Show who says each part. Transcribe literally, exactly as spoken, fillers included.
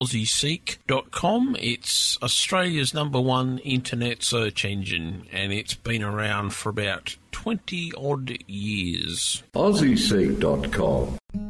Speaker 1: aussie seek dot com. It's Australia's number one internet search engine, and it's been around for about twenty odd years.
Speaker 2: aussie seek dot com